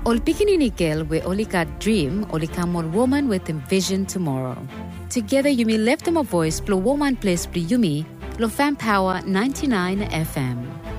Ol pikininikel we olika dream, olika more woman with envision tomorrow. Together you may lift them a voice, blow woman place, bli yumi, lo fan power 99 FM.